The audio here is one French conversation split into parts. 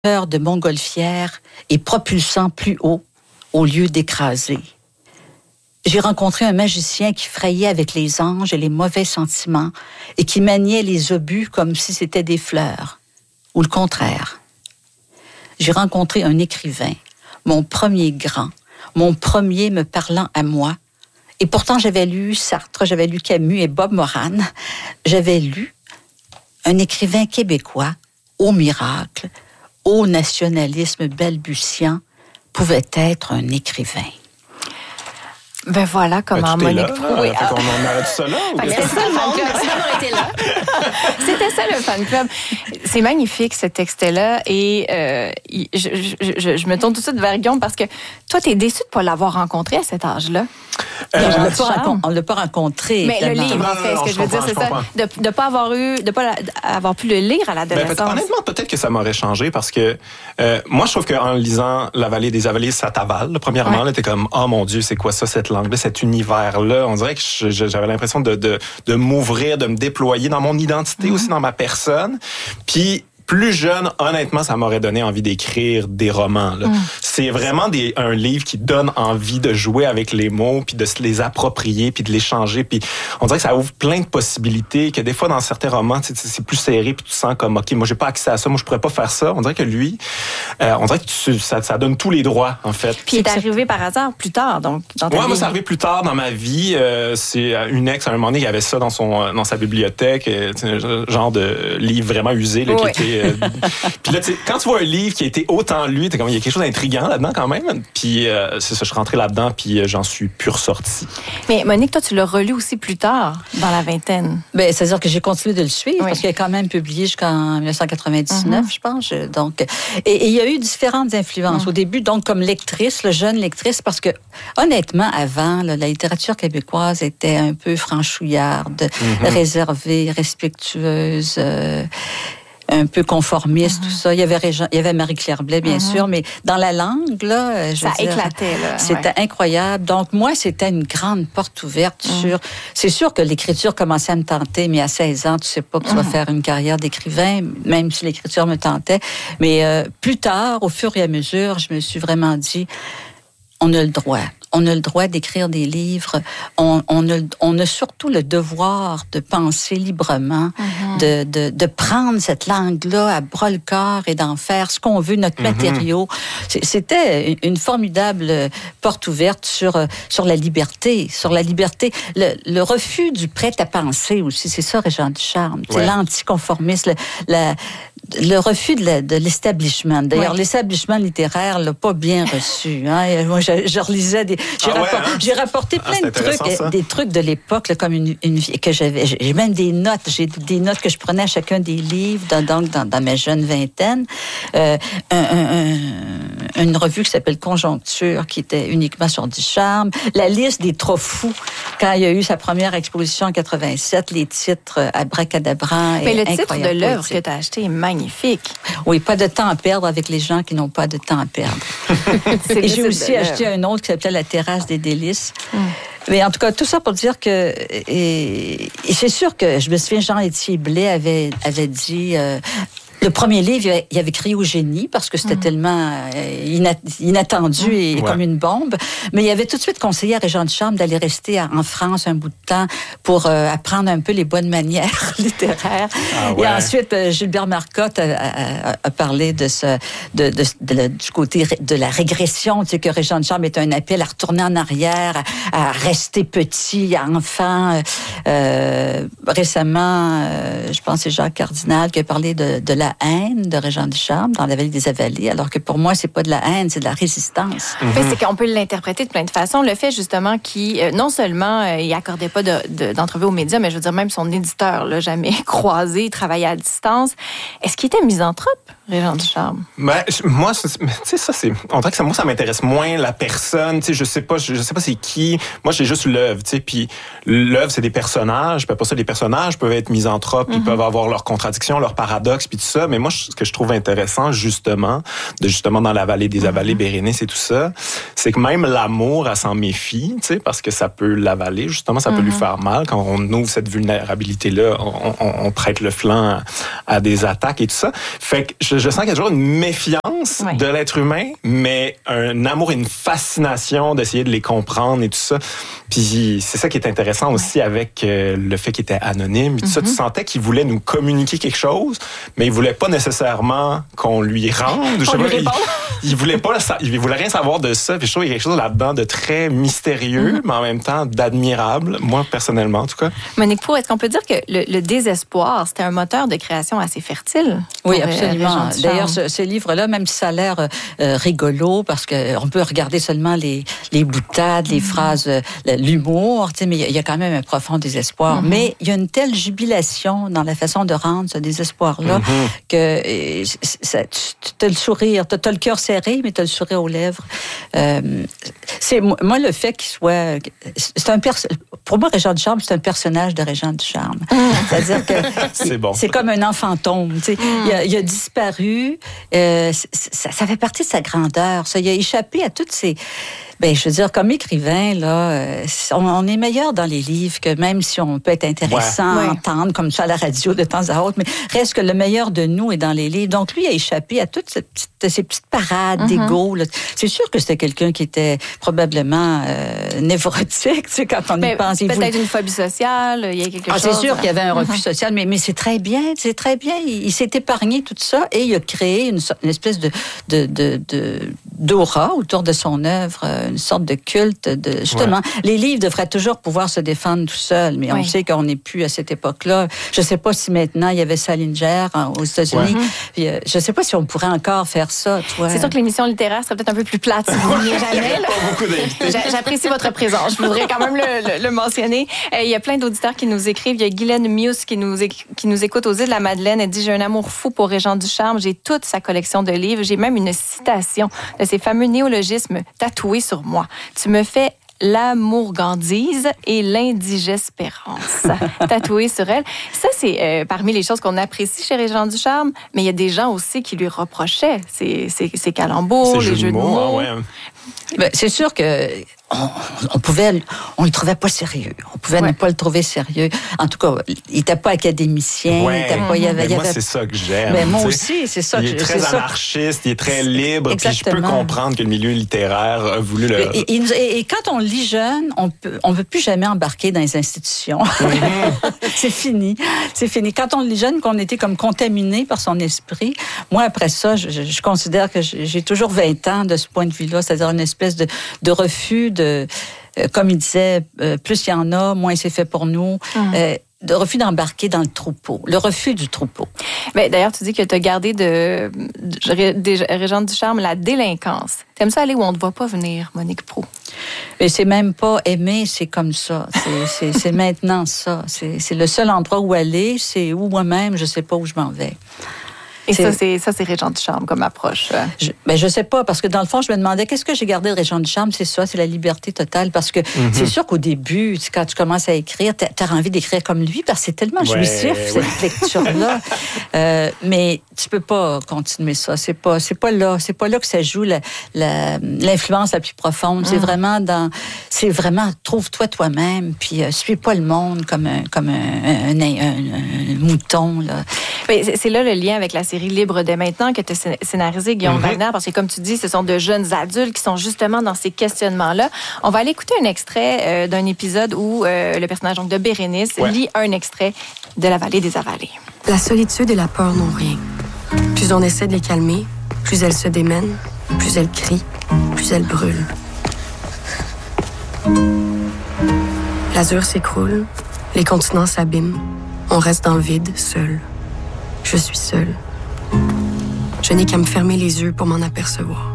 de montgolfière et propulsant plus haut au lieu d'écraser. J'ai rencontré un magicien qui frayait avec les anges et les mauvais sentiments et qui maniait les obus comme si c'était des fleurs, ou le contraire. J'ai rencontré un écrivain, mon premier grand, mon premier me parlant à moi, et pourtant j'avais lu Sartre, j'avais lu Camus et Bob Moran, j'avais lu un écrivain québécois, au miracle, au nationalisme balbutiant, pouvait être un écrivain. Ben voilà comment Monique Proulx. Oui, on arrête ça là. C'était ça le fan club. C'était ça le fan club. C'est magnifique ce texte-là et je me tourne tout de suite vers Guillaume parce que toi, t'es déçu de ne pas l'avoir rencontré à cet âge-là. On ne l'a pas rencontré. Mais le livre, en fait, ce que je veux dire, c'est ça. De ne pas avoir pu le lire à l'adolescence. Honnêtement, peut-être que ça m'aurait changé parce que moi, je trouve qu'en lisant La vallée des Avaliers, ça t'avale. Premièrement, là, t'es comme, oh mon Dieu, c'est quoi ça, cette langue-là, cet univers-là? On dirait que j'avais l'impression de m'ouvrir, de me déployer dans mon identité aussi, dans ma personne. Puis, plus jeune, honnêtement, ça m'aurait donné envie d'écrire des romans. Là. C'est vraiment un livre qui donne envie de jouer avec les mots, puis de se les approprier, puis de les changer. Puis on dirait que ça ouvre plein de possibilités, que des fois, dans certains romans, c'est plus serré, puis tu sens comme, OK, moi, j'ai pas accès à ça, moi, je pourrais pas faire ça. On dirait que lui, on dirait que ça donne tous les droits, en fait. Puis il est arrivé par hasard plus tard, donc, dans ta vie. Moi, c'est arrivé plus tard dans ma vie. C'est une ex, à un moment donné, qui avait ça dans sa bibliothèque, un genre de livre vraiment usé, là, qui était... Puis là, quand tu vois un livre qui a été autant lu, t'es comme, il y a quelque chose d'intriguant là-dedans quand même. Puis c'est ça, je suis rentré là-dedans, puis j'en suis plus ressorti. Mais Monique, toi, tu l'as relu aussi plus tard, dans la vingtaine. Ben, c'est-à-dire que j'ai continué de le suivre, parce qu'il a quand même publié jusqu'en 1999, je pense. Donc, et il y a eu différentes influences. Au début, donc, comme lectrice, jeune lectrice, parce que, honnêtement, avant, la littérature québécoise était un peu franchouillarde, réservée, respectueuse, un peu conformiste, tout ça. Il y avait Marie-Claire Blais, bien sûr, mais dans la langue, là, ça éclatait, là. C'était incroyable. Donc, moi, c'était une grande porte ouverte sur... C'est sûr que l'écriture commençait à me tenter, mais à 16 ans, tu sais pas que tu vas faire une carrière d'écrivain, même si l'écriture me tentait. Mais plus tard, au fur et à mesure, je me suis vraiment dit, on a le droit. On a le droit d'écrire des livres. On a surtout le devoir de penser librement, de prendre cette langue-là à bras-le-corps et d'en faire ce qu'on veut, notre matériau. C'était une formidable porte ouverte sur la liberté. Sur la liberté. Le refus du prêt-à-penser aussi, c'est ça, Régent Ducharme. C'est l'anticonformisme, le refus de l'establishment. D'ailleurs, l'establishment littéraire l'a pas bien reçu. Hein? Moi, je relisais j'ai rapporté plein de trucs, des trucs de l'époque, là, comme une que j'avais. J'ai même des notes. J'ai des notes que je prenais à chacun des livres, dans ma jeune vingtaine. Une revue qui s'appelle Conjoncture, qui était uniquement sur Ducharme. La liste des trop fous, quand il y a eu sa première exposition en 87, les titres abracadabrants. Mais le titre de l'œuvre que tu as acheté est magnifique. Oui, pas de temps à perdre avec les gens qui n'ont pas de temps à perdre. Et j'ai aussi acheté un autre qui s'appelait La terrasse des délices. Mais en tout cas, tout ça pour dire que... Et c'est sûr que je me souviens, Jean-Étienne Blais avait dit... Le premier livre, il avait crié au génie parce que c'était tellement inattendu et comme une bombe. Mais il avait tout de suite conseillé à Régent Ducharme d'aller rester en France un bout de temps pour apprendre un peu les bonnes manières littéraires. Et ensuite, Gilbert Marcotte a parlé du côté de la régression, tu sais, que Régent Ducharme est un appel à retourner en arrière, à rester petit, enfant. Récemment, je pense que c'est Jacques Cardinal qui a parlé de la haine de Régent Ducharme dans La vallée des Avaliers, alors que pour moi, c'est pas de la haine, c'est de la résistance. Mais c'est qu'on peut l'interpréter de plein de façons. Le fait, justement, qu'il, non seulement, il accordait pas d'entrevue aux médias, mais je veux dire, même son éditeur l'a jamais croisé, il travaillait à distance. Est-ce qu'il était misanthrope, Régent Ducharme? Ben, moi, tu sais, ça, on dirait que moi, ça m'intéresse moins la personne, tu sais, je sais pas c'est qui. Moi, j'ai juste l'œuvre, tu sais, puis l'œuvre, c'est des personnages, puis après ça, les personnages peuvent être misanthropes, ils peuvent avoir leurs contradictions, leurs paradoxes, puis tout ça. Mais moi, ce que je trouve intéressant, justement dans La vallée des Avaliers, Bérénice et tout ça, c'est que même l'amour, elle s'en méfie, tu sais, parce que ça peut l'avaler, justement, ça peut lui faire mal. Quand on ouvre cette vulnérabilité-là, on prête le flanc à des attaques et tout ça. Fait que je je sens qu'il y a toujours une méfiance de l'être humain, mais un amour et une fascination d'essayer de les comprendre et tout ça. Puis c'est ça qui est intéressant aussi avec le fait qu'il était anonyme. Et tout ça, tu sentais qu'il voulait nous communiquer quelque chose, mais il voulait pas nécessairement qu'on lui rende. Il voulait rien savoir de ça. Puis je trouve qu'il y a quelque chose là-dedans de très mystérieux, mais en même temps d'admirable. Moi, personnellement, en tout cas. Monique Proulx, est-ce qu'on peut dire que le désespoir, c'était un moteur de création assez fertile? Oui, absolument. D'ailleurs, ce livre-là, même si ça a l'air rigolo, parce qu'on peut regarder seulement les boutades, les phrases, l'humour, mais il y a quand même un profond désespoir. Mais il y a une telle jubilation dans la façon de rendre ce désespoir-là que tu as le sourire, tu as le cœur serré, mais tu as le sourire aux lèvres. Moi, le fait qu'il soit... Pour moi, Régent Ducharme, c'est un personnage de Régent Ducharme. C'est-à-dire que c'est comme un enfant fantôme. Il a disparu. Ça fait partie de sa grandeur. Ça, il a échappé à toutes ces... je veux dire, comme écrivain, là, on est meilleur dans les livres que même si on peut être intéressant à entendre comme ça à la radio de temps à autre, mais reste que le meilleur de nous est dans les livres. Donc, lui a échappé à toutes ces petites parades d'ego. Là. C'est sûr que c'était quelqu'un qui était probablement névrotique, quand on y pense. Peut-être une phobie sociale, il y a quelque chose. C'est sûr qu'il y avait un refus social, mais c'est très bien, Il s'est épargné tout ça et il a créé une espèce d'aura autour de son œuvre, une sorte de culte. Justement, les livres devraient toujours pouvoir se défendre tout seuls, mais on sait qu'on n'est plus à cette époque-là. Je ne sais pas si maintenant, il y avait Salinger aux États-Unis. Puis, je ne sais pas si on pourrait encore faire ça. C'est sûr que l'émission littéraire serait peut-être un peu plus plate si vous veniez jamais. Pas beaucoup d'invités. J'apprécie votre présence. Je voudrais quand même le mentionner. Il y a plein d'auditeurs qui nous écrivent. Il y a Guylaine Mius qui nous écoute aux Îles-de-la-Madeleine. Elle dit « J'ai un amour fou pour Régent Ducharme. J'ai toute sa collection de livres. J'ai même une citation de ces fameux néologismes tatoués sur moi. Tu me fais l'amourgandise et l'indigespérance tatouée sur elle. » Ça, c'est parmi les choses qu'on apprécie chez Régent Ducharme, mais il y a des gens aussi qui lui reprochaient ces calembours, les jeux de mots. C'est sûr que on le trouvait pas sérieux. On pouvait ne pas le trouver sérieux. En tout cas, il était pas académicien. Moi, c'est ça que j'aime. Mais moi aussi, c'est ça que j'aime. Il est très anarchiste, il est très libre. Puis je peux comprendre que le milieu littéraire a voulu le... Et quand on lit jeune, on veut plus jamais embarquer dans les institutions. C'est fini. Quand on lit jeune, qu'on était comme contaminé par son esprit. Moi, après ça, je considère que j'ai toujours 20 ans de ce point de vue-là, c'est-à-dire une espèce de refus comme il disait, plus il y en a, moins c'est fait pour nous. De refus d'embarquer dans le troupeau, le refus du troupeau. Mais d'ailleurs, tu dis que tu as gardé de Régent Ducharme la délinquance. T'aimes ça aller où on ne te voit pas venir, Monique Proulx? Mais c'est même pas aimer, c'est comme ça. C'est maintenant ça. C'est le seul endroit où aller, c'est où moi-même, je sais pas où je m'en vais. Et ça, c'est Régent Ducharme comme approche. Je sais pas, parce que dans le fond, je me demandais, qu'est-ce que j'ai gardé de Régent Ducharme? C'est ça, c'est la liberté totale. Parce que c'est sûr qu'au début, quand tu commences à écrire, t'as envie d'écrire comme lui, parce que c'est tellement jouissif, cette lecture-là. Mais tu peux pas continuer ça. C'est pas là que ça joue l'influence la plus profonde. C'est vraiment trouve-toi toi-même, puis suis pas le monde comme un mouton, là. Mais c'est là le lien avec la série Libre dès maintenant que tu as scénarisé, Guillaume Wagner, parce que comme tu dis, ce sont de jeunes adultes qui sont justement dans ces questionnements-là. On va aller écouter un extrait d'un épisode où le personnage donc, de Bérénice lit un extrait de La Vallée des Avalées. La solitude et la peur n'ont rien. Plus on essaie de les calmer, plus elles se démènent, plus elles crient, plus elles brûlent. L'azur s'écroule, les continents s'abîment, on reste dans le vide, seul. Je suis seule. Je n'ai qu'à me fermer les yeux pour m'en apercevoir.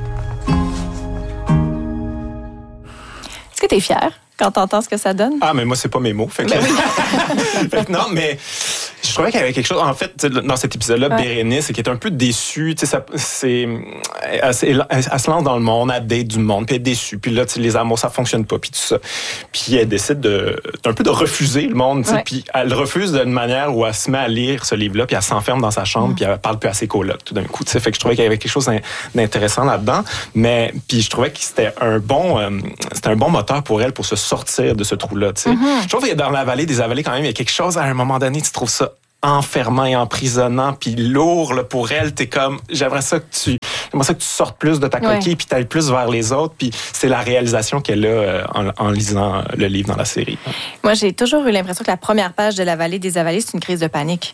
Est-ce que tu es fière quand tu entends ce que ça donne? Ah, mais moi, c'est pas mes mots. Fait que non, mais je trouvais qu'il y avait quelque chose. En fait, dans cet épisode-là, Bérénice, qui est un peu déçue. Elle se lance dans le monde, elle date du monde, puis elle est déçue. Puis là, les amours, ça fonctionne pas, puis tout ça. Puis elle décide d'un peu de refuser le monde. Puis elle refuse d'une manière où elle se met à lire ce livre-là, puis elle s'enferme dans sa chambre, puis elle parle plus à ses colocs tout d'un coup. Fait que je trouvais qu'il y avait quelque chose d'intéressant là-dedans. Mais puis je trouvais que c'était un bon moteur pour elle pour se sortir de ce trou-là. Je trouve que dans La Vallée des Avalées, quand même, il y a quelque chose à un moment donné, tu trouves ça enfermant et emprisonnant, puis lourd là, pour elle. T'es comme, j'aimerais ça que tu sortes plus de ta coquille, puis t'ailles plus vers les autres. Puis c'est la réalisation qu'elle a en lisant le livre dans la série. Moi, j'ai toujours eu l'impression que la première page de La Vallée des Avalées, c'est une crise de panique.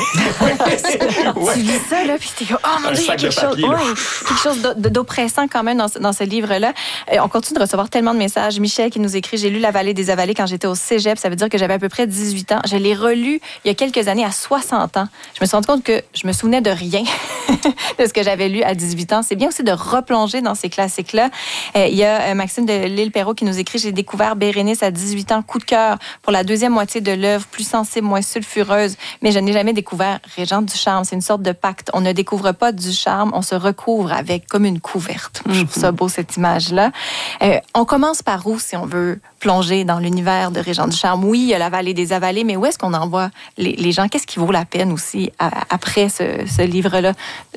Tu lis ça, là, puis t'es comme, oh mon Dieu, il y a quelque chose d'oppressant quand même dans ce livre-là. On continue de recevoir tellement de messages. Michel qui nous écrit, j'ai lu La Vallée des Avalées quand j'étais au cégep. Ça veut dire que j'avais à peu près 18 ans. Je l'ai relu il y a quelques années à 60 ans. Je me suis rendu compte que je me souvenais de rien de ce que j'avais lu à 18 ans. C'est bien aussi de replonger dans ces classiques-là. Il y a Maxime de L'Île-Perrot qui nous écrit, j'ai découvert Bérénice à 18 ans, coup de cœur pour la deuxième moitié de l'œuvre, plus sensible, moins sulfureuse. Mais je n'ai jamais découvert Régent Ducharme. C'est une sorte de pacte. On ne découvre pas du charme, on se recouvre avec comme une couverte. Je trouve ça beau, cette image-là. On commence par où, si on veut plonger dans l'univers de Régent Ducharme? Oui, il y a La Vallée des Avalées, mais où est-ce qu'on envoie les gens? Qu'est-ce qui vaut la peine aussi après ce livre-là?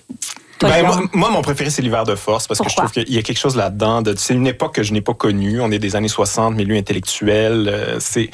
Moi, mon préféré, c'est l'hiver de force, parce que je trouve qu'il y a quelque chose là-dedans. C'est une époque que je n'ai pas connue. On est des années 60, milieu intellectuel. C'est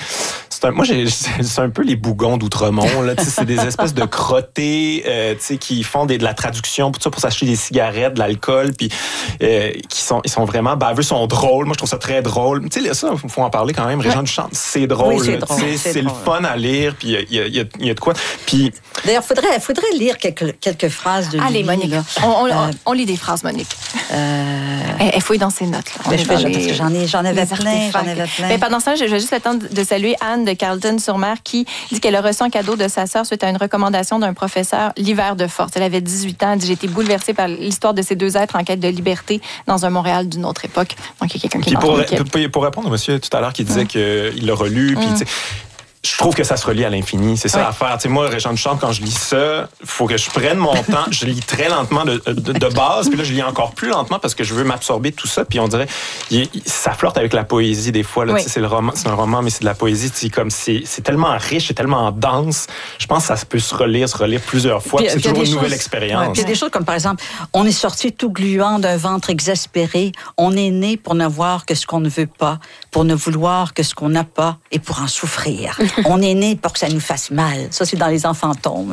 un peu les bougons d'Outremont. Là, c'est des espèces de crottés qui font de la traduction pour s'acheter des cigarettes, de l'alcool, puis ils sont vraiment baveux, sont drôles. Moi, je trouve ça très drôle. Tu sais, ça, il faut en parler quand même. Régent Ducharme, c'est drôle. Oui, c'est le fun à lire, puis il y a de quoi. Puis d'ailleurs, faudrait lire quelques phrases de lui. Allez, Monique. On lit des phrases, Monique. Elle fouille dans ses notes. Parce que j'en avais plein. Mais pendant ça, j'ai juste le temps de saluer Anne de Carleton-sur-Mer qui dit qu'elle a reçu un cadeau de sa sœur suite à une recommandation d'un professeur, L'hiver de force. Elle avait 18 ans. Elle dit, j'ai été bouleversée par l'histoire de ces deux êtres en quête de liberté dans un Montréal d'une autre époque. Donc, il y a quelqu'un qui pour répondre au monsieur tout à l'heure qui disait qu'il l'a relu, puis je trouve que ça se relie à l'infini. C'est ça l'affaire. Tu sais, moi, Régent Ducharme, quand je lis ça, il faut que je prenne mon temps. Je lis très lentement de base, puis là, je lis encore plus lentement parce que je veux m'absorber de tout ça. Puis on dirait, ça flirte avec la poésie des fois. Là, c'est un roman, mais c'est de la poésie. C'est tellement riche et tellement dense. Je pense que ça peut se relire plusieurs fois. Puis c'est toujours une nouvelle expérience. Puis il y a des choses comme, par exemple, on est sorti tout gluant d'un ventre exaspéré. On est né pour n'avoir que ce qu'on ne veut pas, pour ne vouloir que ce qu'on n'a pas et pour en souffrir. On est né pour que ça nous fasse mal. Ça, c'est dans Les Enfants tombent.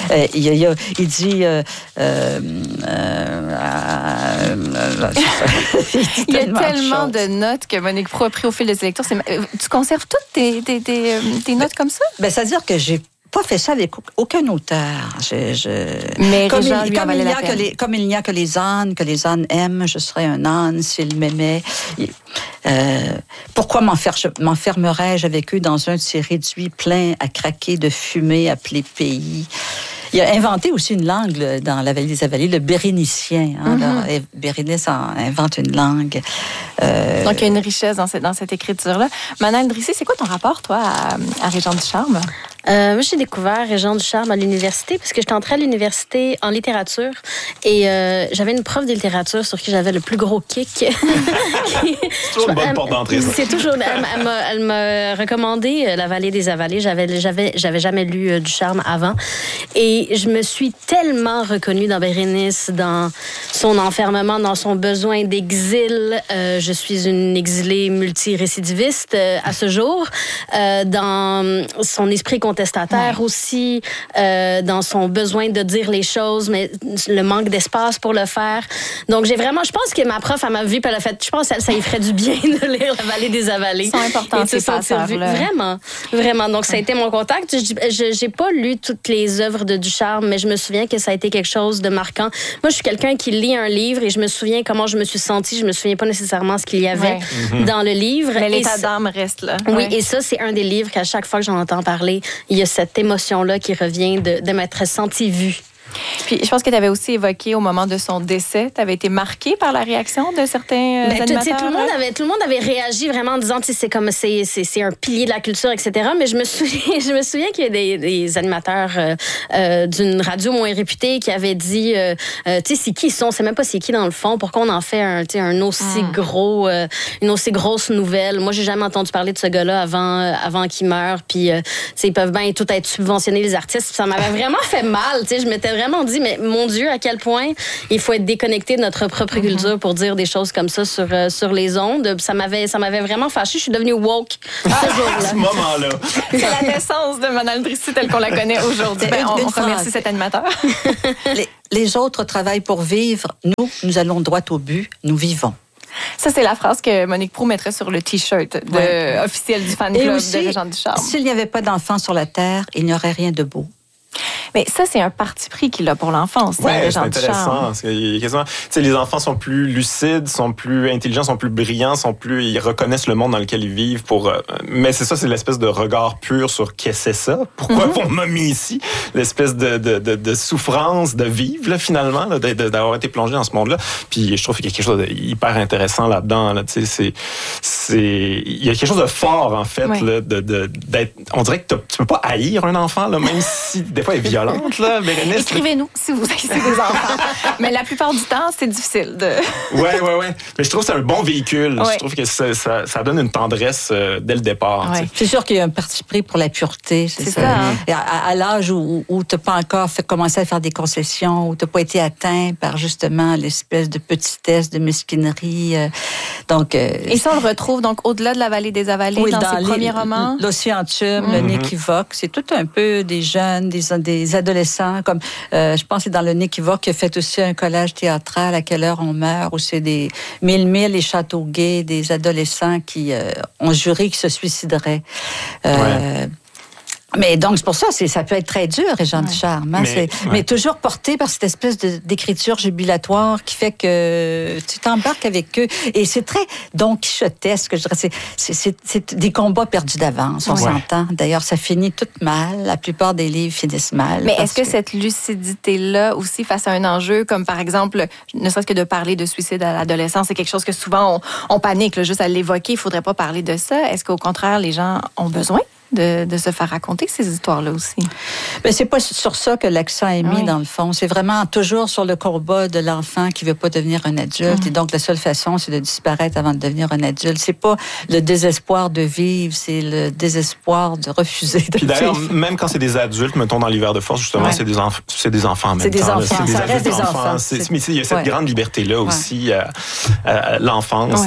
Il dit... il y a tellement de notes que Monique Pro a pris au fil de ses lectures. Tu conserves toutes tes notes comme ça? C'est-à-dire que j'ai pas fait ça avec aucun auteur. Mais comme il n'y a que les ânes aiment, je serais un âne s'ils m'aimaient. Pourquoi m'enfermerais-je avec eux dans un de ces réduits pleins à craquer de fumée appelé pays? Il a inventé aussi une langue dans La Vallée des Avalées, le bérénicien. Bérénice invente une langue. Donc, il y a une richesse dans cette écriture-là. Manal Drissé, c'est quoi ton rapport, toi, à Régent Ducharme? Moi, j'ai découvert Régent Ducharme à l'université parce que j'étais entrée à l'université en littérature et j'avais une prof de littérature sur qui j'avais le plus gros kick. C'est toujours une bonne porte d'entrée, ça. C'est toujours... Elle m'a recommandé La Vallée des Avalées. J'avais jamais lu Ducharme avant. Et je me suis tellement reconnue dans Bérénice, dans son enfermement, dans son besoin d'exil. Je suis une exilée multirécidiviste à ce jour. Dans son esprit contestataire aussi, dans son besoin de dire les choses, mais le manque d'espace pour le faire. Donc, je pense que ma prof, elle m'a vu, puis elle a fait, je pense que ça y ferait du bien de lire La Vallée des Avalées. C'est important, ces passages-là. Vraiment, vraiment. Donc, ça a été mon contact. J'ai pas lu toutes les œuvres de Ducharme, mais je me souviens que ça a été quelque chose de marquant. Moi, je suis quelqu'un qui lit un livre et je me souviens comment je me suis sentie. Je me souviens pas nécessairement ce qu'il y avait dans le livre. Mais l'état d'âme reste là. Oui, et ça, c'est un des livres qu'à chaque fois que j'en entends parler, il y a cette émotion-là qui revient de m'être sentie vue. Puis, je pense que tu avais aussi évoqué au moment de son décès, tu avais été marquée par la réaction de certains animateurs. Tout le monde avait réagi vraiment en disant, c'est un pilier de la culture, etc. Mais je me souviens qu'il y a des animateurs d'une radio moins réputée qui avaient dit, c'est qui ils sont, c'est même pas c'est qui dans le fond, pourquoi on en fait une aussi grosse nouvelle. Moi, j'ai jamais entendu parler de ce gars-là avant qu'il meure. Puis, ils peuvent bien tout être subventionnés, les artistes. Puis ça m'avait vraiment fait mal. Je m'étais vraiment vraiment dit, mais mon Dieu, à quel point il faut être déconnecté de notre propre culture pour dire des choses comme ça sur les ondes. Ça m'avait vraiment fâchée. Je suis devenue woke ce jour-là. À ce moment-là. C'est la naissance de Mme Drissi telle qu'on la connaît aujourd'hui. On remercie cet animateur. Les autres travaillent pour vivre. Nous allons droit au but. Nous vivons. Ça, c'est la phrase que Monique Proulx mettrait sur le T-shirt officiel du fan club de Régent Ducharme. S'il n'y avait pas d'enfants sur la Terre, il n'y aurait rien de beau. Mais ça, c'est un parti pris qu'il a pour l'enfance. Oui, c'est intéressant. Parce que les enfants sont plus lucides, sont plus intelligents, sont plus brillants, ils reconnaissent le monde dans lequel ils vivent. Mais c'est ça, c'est l'espèce de regard pur sur qu'est-ce que c'est ça? Pourquoi on m'a mis ici? L'espèce de souffrance de vivre, là, finalement, là, d'avoir été plongé dans ce monde-là. Puis je trouve qu'il y a quelque chose d'hyper intéressant là-dedans. Là, il y a quelque chose de fort, en fait, là, d'être. On dirait que tu peux pas haïr un enfant, là, même si des fois il est violente, là, Bérénice. Écrivez-nous si vous haïssez des enfants. Mais la plupart du temps, c'est difficile de... Oui. Mais je trouve que c'est un bon véhicule. Ouais. Je trouve que ça donne une tendresse dès le départ. Ouais. C'est sûr qu'il y a un parti pris pour la pureté. C'est ça. Hein? À l'âge où tu n'as pas encore commencé à faire des concessions, où tu n'as pas été atteint par justement l'espèce de petitesse, de mesquinerie. Et ça, on le retrouve donc au-delà de la vallée des avalées, dans ses premiers romans. L'Océantume, le Nez qui voque, c'est tout un peu des jeunes, des adolescents, comme je pense que c'est dans le Nez qui voque qui a fait aussi un collage théâtral, À quelle heure on meurt, où c'est des mille et châteaux gays, des adolescents qui ont juré qu'ils se suicideraient. Mais donc, c'est pour ça, ça peut être très dur, Régent Ducharme. Hein? Mais toujours porté par cette espèce d'écriture jubilatoire qui fait que tu t'embarques avec eux. Et c'est très Don Quichotesque, je dirais. C'est des combats perdus d'avance, on s'entend. D'ailleurs, ça finit tout mal. La plupart des livres finissent mal. Mais est-ce que cette lucidité-là aussi, face à un enjeu, comme par exemple, ne serait-ce que de parler de suicide à l'adolescence, c'est quelque chose que souvent on panique, là, juste à l'évoquer, il ne faudrait pas parler de ça. Est-ce qu'au contraire, les gens ont besoin de se faire raconter ces histoires-là aussi? Ben, c'est pas sur ça que l'accent est mis, dans le fond. C'est vraiment toujours sur le combat de l'enfant qui veut pas devenir un adulte. Et donc, la seule façon, c'est de disparaître avant de devenir un adulte. C'est pas le désespoir de vivre, c'est le désespoir de refuser de Puis d'ailleurs, vivre. même quand c'est des adultes, mettons dans l'hiver de force, justement, c'est des enfants en même c'est des temps. Enfants. C'est des ça adultes reste des enfants. enfants. Mais il y a cette grande liberté-là aussi à l'enfance.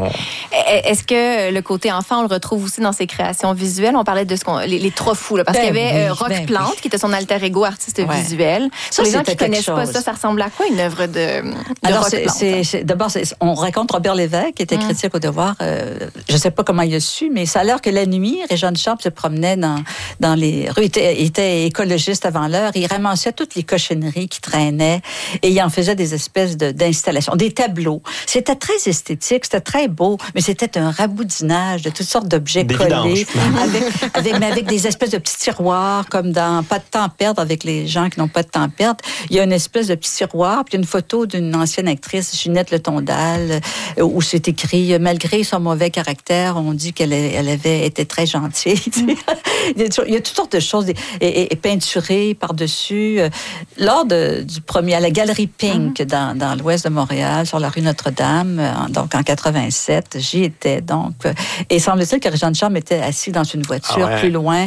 Est-ce que le côté enfant, on le retrouve aussi dans ses créations visuelles? On parlait de les Trofous, là, parce qu'il y avait Roch Plante, qui était son alter ego artiste visuel. Pour les gens qui ne connaissent pas ça ressemble à quoi, une œuvre de Alors, Roch Plante? d'abord, on raconte Robert Lévesque, qui était critique au Devoir. Je ne sais pas comment il a su, mais ça a l'air que la nuit, Régent Ducharme se promenait dans les rues. Il était écologiste avant l'heure. Il ramassait toutes les cochonneries qui traînaient et il en faisait des espèces d'installations, des tableaux. C'était très esthétique, c'était très beau, mais c'était un raboudinage de toutes sortes d'objets collés avec des espèces de petits tiroirs, comme dans Pas de temps à perdre avec les gens qui n'ont pas de temps à perdre. Il y a une espèce de petit tiroir, puis une photo d'une ancienne actrice, Ginette Le Tondal, où c'est écrit, malgré son mauvais caractère, on dit qu'elle avait été très gentille. Il y a toutes sortes de choses, et peinturées par-dessus. Lors du premier, à la Galerie Pink, dans l'ouest de Montréal, sur la rue Notre-Dame, donc en 87, j'y étais. Donc, et semble-t-il que Régent Ducharme était assis dans une voiture plus loin.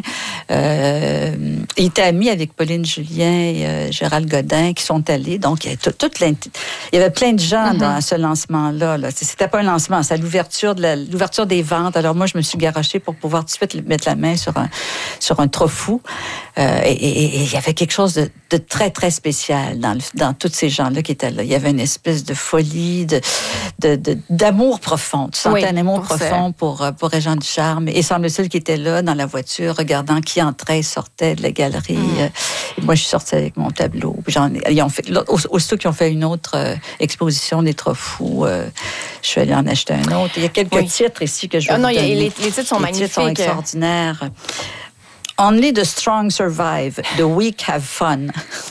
Il était ami avec Pauline Julien et Gérald Godin qui sont allés. Donc, il y avait plein de gens dans ce lancement-là. C'était pas un lancement, c'est l'ouverture des ventes. Alors, moi, je me suis garochée pour pouvoir tout de suite mettre la main sur un trophée. Et il y avait quelque chose de très, très spécial dans tous ces gens-là qui étaient là. Il y avait une espèce de folie, d'amour profond. Tu sentais un amour profond pour Régent Ducharme. Et semble-t-il qu'il était là dans la voiture, regardant qui entrait et sortait de la galerie. Et moi, je suis sortie avec mon tableau. Aussitôt qu'ils ont fait une autre exposition des Trofous, je suis allée en acheter un autre. Il y a quelques titres ici que je vais vous donner. Les titres sont magnifiques. Les titres sont extraordinaires. Only the strong survive, the weak have fun.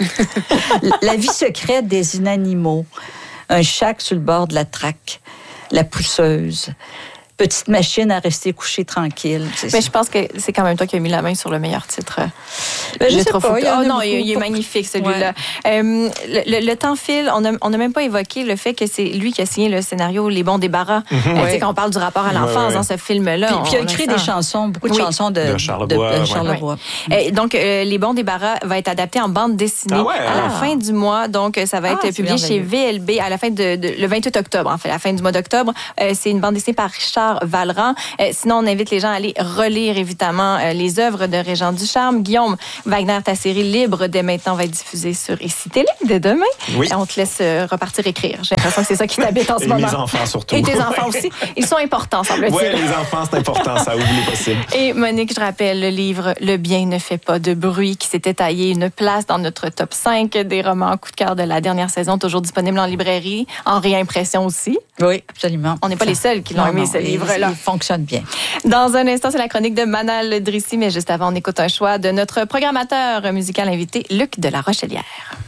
La vie secrète des inanimaux. Un chac sur le bord de la traque. La pousseuse. petite machine à rester couché tranquille. Mais je pense que c'est quand même toi qui as mis la main sur le meilleur titre. Ben, je sais pas, il est magnifique celui-là. Ouais. Le temps file. On n'a même pas évoqué le fait que c'est lui qui a signé le scénario Les bons débarras. Quand on parle du rapport à l'enfance dans ce film-là. Puis il a écrit des chansons, beaucoup de chansons de Charlebois. Donc, Les bons débarras va être adapté en bande dessinée à la fin du mois. Donc, ça va être publié chez VLB à la fin le 28 octobre, en fait, la fin du mois d'octobre. C'est une bande dessinée par Richard Valran. Sinon, on invite les gens à aller relire, évidemment, les œuvres de Régent Ducharme. Guillaume Wagner, ta série Libre, dès maintenant, va être diffusée sur Ici Télé dès demain. Oui. On te laisse repartir écrire. J'ai l'impression que c'est ça qui t'habite en ce moment. Et les enfants, surtout. Et tes enfants aussi. Ils sont importants, semble-t-il. Oui, les enfants, c'est important, ça oublie possible. Et Monique, je rappelle le livre Le bien ne fait pas de bruit qui s'était taillé une place dans notre top 5 des romans coup de cœur de la dernière saison, toujours disponible en librairie, en réimpression aussi. Oui, absolument. On n'est pas les seuls qui l'ont aimé, ce livre-là. Il fonctionne bien. Dans un instant, c'est la chronique de Manal Drissi, mais juste avant, on écoute un choix de notre programmateur musical invité, Luc de la Rochelière.